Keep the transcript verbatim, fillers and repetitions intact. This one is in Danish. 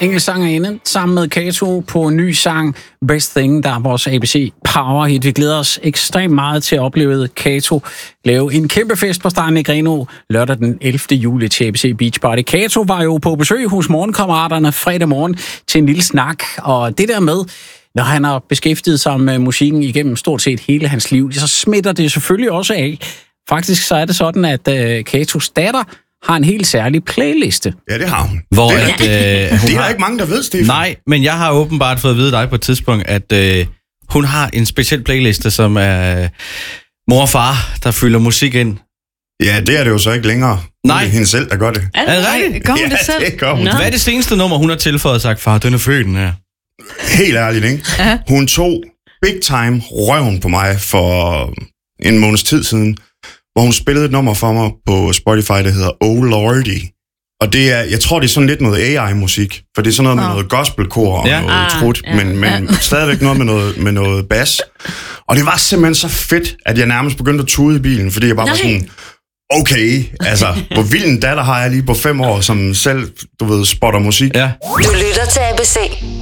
enkeltsangerinde, sammen med Kato på en ny sang, Best Thing, der er vores A B C Power Hit. Vi glæder os ekstremt meget til at opleve Kato lave en kæmpe fest på Stranden i Grenaa lørdag den ellevte juli til A B C Beach Party. Kato var jo på besøg hos Morgenkammeraterne fredag morgen til en lille snak, og det der med, når han har beskæftiget sig med musikken igennem stort set hele hans liv, så smitter det selvfølgelig også af. Faktisk så er det sådan, at uh, Katos datter har en helt særlig playliste. Ja, det har hun. Hvor det, at, øh, hun det er har... der ikke mange, der ved, Stefan. Nej, men jeg har åbenbart fået at vide dig på et tidspunkt, at øh, hun har en speciel playliste, som er øh, mor og far, der fylder musik ind. Ja, det er det jo så ikke længere. Nej. Det er hende selv, der gør det. Er det rigtigt? Gør hun ja, det selv? det gør hun. Nå. Hvad er det seneste nummer, hun har tilføjet og sagt, far, den er født, den her? Helt ærligt, ikke? Ja. Hun tog big time røven på mig for en måneds tid siden, hvor hun spillede et nummer for mig på Spotify, der hedder Oh Lordy. Og det er, jeg tror, det er sådan lidt noget A I-musik, for det er sådan noget med Oh. noget gospelkor og Ja. noget Ah, trut, ja, men, men ja. stadigvæk noget med noget, med noget bas. Og det var simpelthen så fedt, at jeg nærmest begyndte at tude i bilen, fordi jeg bare Nej. var sådan, okay, altså, hvor vild en datter har jeg lige på fem år, som selv, du ved, spotter musik. Ja. Du lytter til A B C.